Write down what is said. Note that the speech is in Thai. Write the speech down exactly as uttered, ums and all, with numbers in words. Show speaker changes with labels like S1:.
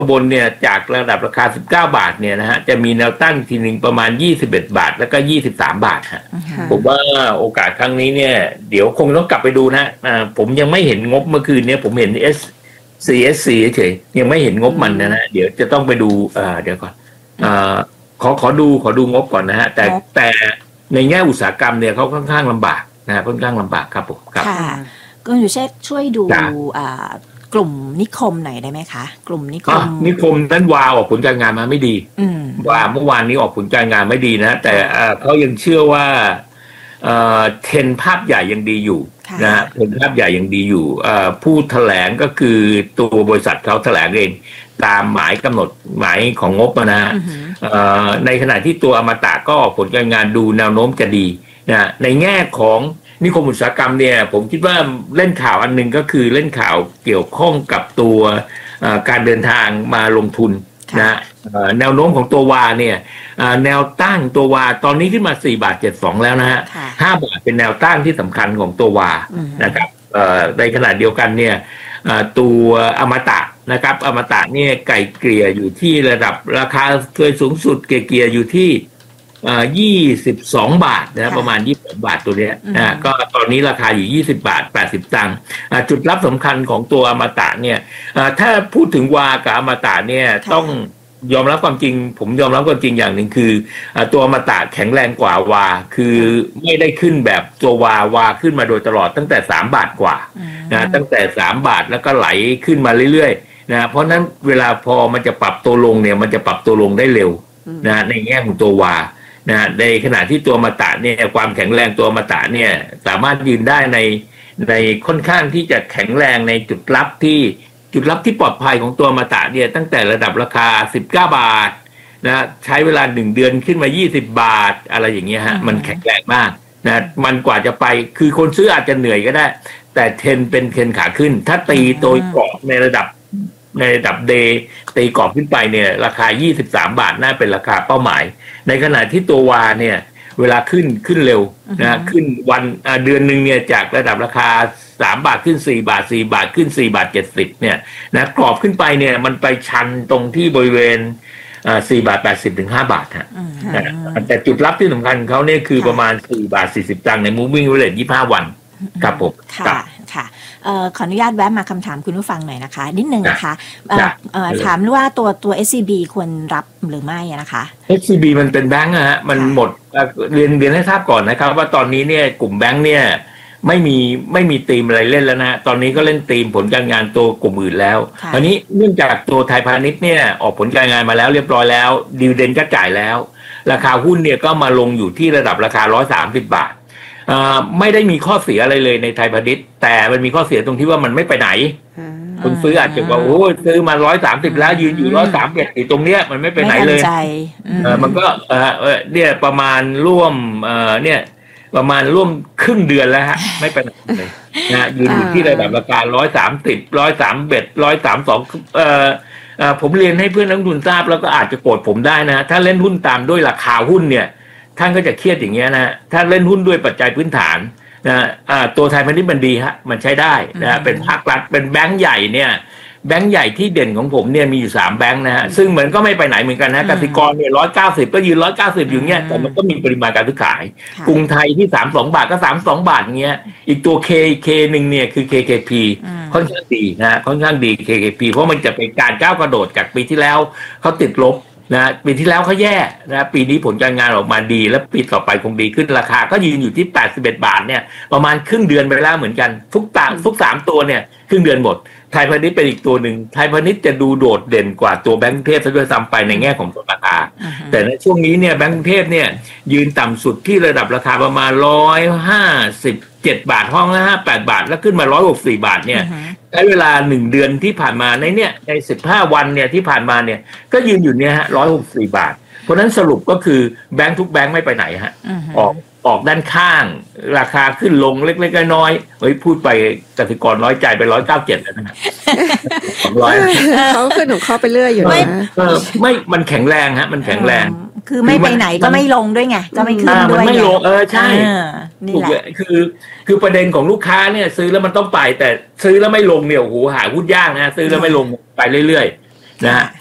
S1: บนเนี่ยจากระดับราคาสิบเก้าบาทเนี่ยนะฮะจะมีแนวตั้งทีหนึ่งประมาณยี่สิบเอ็ดบาทแล้วก็ยี่สิบสามบาทฮะผมว่าโอกาสครั้งนี้เนี่ยเดี๋ยวคงต้องกลับไปดูนะอ่าผมยังไม่เห็นงบเมื่อคืนเนี่ยผมเห็น S ซี เอส ซี เฉยยังไม่เห็นงบมันนะฮะเดี๋ยวจะต้องไปดูเอ่อเดี๋ยวก่อนอ่าขอขอดูขอดูงบก่อนนะฮะแต่แต่ในแง่อุตสาหกรรมเนี่ยเขาค่อนข้างลำบากนะค่อนข้างลำบากครับผมครับ
S2: ค่ะคุณสุเชษฐ์ช่วยดูกลุ่มนิคมหน่อยได้ไหมคะกลุ่มนิคม
S1: นิคมนั้นวาออกผลการงานมาไม่ดีว่าเมื่อวานนี้ออกผลการงานไม่ดีนะแต่เขายังเชื่อว่าเทรนภาพใหญ่ยังดีอยู่นะเทรนภาพใหญ่ยังดีอยู่ผู้แถลงก็คือตัวบริษัทเขาแถลงเองตามหมายกำหนดหมายของงบนะในขณะที่ตัวอมตะก็ออกผลการงานดูแนวโน้มจะดีนะในแง่ของนิคมอุตสาหกรรมเนี่ยผมคิดว่าเล่นข่าวอันหนึ่งก็คือเล่นข่าวเกี่ยวข้องกับตัวการเดินทางมาลงทุนนะแนวโน้มของตัววาเนี่ยแนวตั้งตัววาตอนนี้ขึ้นมาสี่บาทเจ็ดสิบสองแล้วนะฮะห้าบาทเป็นแนวตั้งที่สำคัญของตัววานะครับในขณะเดียวกันเนี่ยตัวอมตะนะครับอมตะเนี่ยไก่เกลี่ยอยู่ที่ระดับราคาเคยสูงสุดเกลี่ยอยู่ที่อ่ายี่สิบสองบาทนะประมาณยี่สิบบาทตัวเนี้ยอ่าก็ตอนนี้ราคาอยู่ยี่สิบบาทแปดสิบตังค์อ่าจุดรับสำคัญของตัวอมตะเนี่ยอ่าถ้าพูดถึงวากับอมตะเนี่ยต้องยอมรับความจริงผมยอมรับความจริงอย่างหนึ่งคืออ่าตัวอมตะแข็งแรงกว่าวาคือไม่ได้ขึ้นแบบตัววาวาขึ้นมาโดยตลอดตั้งแต่สามบาทกว่านะตั้งแต่สามบาทแล้วก็ไหลขึ้นมาเรื่อยๆนะเพราะนั้นเวลาพอมันจะปรับตัวลงเนี่ยมันจะปรับตัวลงได้เร็วนะในแง่ของตัววานะในขณะที่ตัวอมตะเนี่ยความแข็งแรงตัวอมตะเนี่ยสามารถยืนได้ในในค่อนข้างที่จะแข็งแรงในจุดรับที่จุดรับที่ปลอดภัยของตัวอมตะเนี่ยตั้งแต่ระดับราคาสิบเก้าบาทนะใช้เวลาหนึ่งเดือนขึ้นมายี่สิบบาทอะไรอย่างเงี้ยฮะมันแข็งแรงมากนะมันกว่าจะไปคือคนซื้ออาจจะเหนื่อยก็ได้แต่เทรนเป็นเทรนขาขึ้นถ้าตีโดยกรอบในระดับในระดับเดย์ตีกรอบขึ้นไปเนี่ยราคายี่สิบสามบาทน่าเป็นราคาเป้าหมายในขณะที่ตัววาเนี่ยเวลาขึ้นขึ้นเร็วนะขึ้นวันเดือนหนึ่งเนี่ยจากระดับราคาสามบาทขึ้นสี่บาทสี่บาทขึ้นสี่บาทเจ็ดสิบเนี่ยนะกรอบขึ้นไปเนี่ยมันไปชันตรงที่บริเวณสี่บาทแปดสิบถึงห้าบาทฮะแต่จุดรับที่สำคัญเขาเนี่ยคือประมาณสี่บาทสี่สิบตังค์ใน moving average ยี่สิบห้าวันครับผม
S2: ค่ะค่ะขออนุญาตแวะมาคำถามคุณผู้ฟังหน่อยนะคะนิดนึงนะคะถามว่าตัวตัว เอส ซี บี ควรรับหรือไม่นะคะ
S1: เอส ซี บี มันเป็นแบงก์นะฮะมันหมดเรียนเรียนให้ทราบก่อนนะครับว่าตอนนี้เนี่ยกลุ่มแบงก์เนี่ยไม่มีไม่มีธีมอะไรเล่นแล้วนะตอนนี้ก็เล่นธีมผลการงานตัวกลุ่มอื่นแล้วคราวนี้เนื่องจากตัวไทยพาณิชย์เนี่ยออกผลการงานมาแล้วเรียบร้อยแล้วดิวิเดนด์ก็จ่ายแล้วราคาหุ้นเนี่ยก็มาลงอยู่ที่ระดับราคาหนึ่งร้อยสามสิบบาทไม่ได้มีข้อเสียอะไรเลยในไทยพาณิชย์แต่มันมีข้อเสียตรงที่ว่ามันไม่ไปไหนคนซื้ออาจจะว่าโอ้ซื้อมาร้อยสามสิบแล้วยืนอยู่ร้อยสามเอ็ดตรงเนี้ยมันไม่ไปไหนเลยมันก็เนี่ยประมาณร่วมเนี่ยประมาณร่วมครึ่งเดือนแล้วฮะไม่ไปไหนเลยนะยืนอยู่ที่ระดับราคาร้อยสามสิบร้อยสามเอ็ดร้อยสามสองเอ่อผมเรียนให้เพื่อนนักลงทุนทราบแล้วก็อาจจะโกรธผมได้นะถ้าเล่นหุ้นตามด้วยราคาหุ้นเนี่ยท่านก็จะเครียดอย่างเงี้ยนะถ้าเล่นหุ้นด้วยปัจจัยพื้นฐานนะตัวไทยพาณิชย์มันดีฮะมันใช้ได้นะเป็นภาครัฐเป็นแบงก์ใหญ่เนี่ยแบงก์ใหญ่ที่เด่นของผมเนี่ยมีอยู่สามแบงก์นะฮะซึ่งเหมือนก็ไม่ไปไหนเหมือนกันนะกสิกรเนี่ยร้อยเก้าสิบก็ยืนร้อยเก้าสิบอยู่เงี้ยแต่มันก็มีปริมาณการซื้อขายกรุงไทยที่สามสองบาทก็สามสองบาทเงี้ยอีกตัว K K หนึ่งเนี่ยคือ เค เค พี ค่อนข้างดีนะค่อนข้างดี เค เค พี เพราะมันจะเป็นการก้าวกระโดดจากปีที่แล้วเขาติดลบนะปีที่แล้วเขาแย่นะปีนี้ผลการงานออกมาดีแล้วปีต่อไปคงดีขึ้นราคาก็ยืนอยู่ที่แปดสิบเอ็ดบาทเนี่ยประมาณครึ่งเดือนไปแล้วเหมือนกันทุกต่างทุกสามตัวเนี่ยครึ่งเดือนหมดไทยพาณิชย์เป็นอีกตัวหนึ่งไทยพาณิชย์จะดูโดดเด่นกว่าตัวแบงก์กรุงเทพซะด้วยซ้ำไปในแง่ของตัวราคาแต่ในช่วงนี้เนี่ยแบงก์กรุงเทพเนี่ยยืนต่ำสุดที่ระดับราคาประมาณร้อยห้าสิบเจ็ดบาทห้องละห้าแปดบาทแล้วขึ้นมาร้อยหกสี่บาทเนี่ยใช้เวลาหนึ่งเดือนที่ผ่านมาในเนี่ยในสิบห้าวันเนี่ยที่ผ่านมาเนี่ยก็ยืนอยู่เนี่ยฮะร้อยหกสี่บาทเพราะนั้นสรุปก็คือแบงก์ทุกแบงก์ไม่ไปไหนฮะออกออกด้านข้างราคาขึ้นลงเล็กๆน้อยๆเฮ้ยพูดไปกสิกรน้อยใจไปร้อยเก้าเจ็ดแล้วนะสองร้อย
S3: เขาขึ้นของเขาไปเรื่อยอยู่นะ
S1: ไม่มันแข็งแรงฮะมันแข็งแรง
S2: คือไม่ไปไหนก็ไม่ลงด้วยไงก็ไม่ขึ้นด้วย
S1: ไม่ลงเออใช่นี่แหละคือคือประเด็นของลูกค้าเนี่ยซื้อแล้วมันต้องไปแต่ซื้อแล้วไม่ลงเนี่ยโอ้โหหาหุ้นยากนะซื้อแล้วไม่ลงไปเรื่อยนะฮะ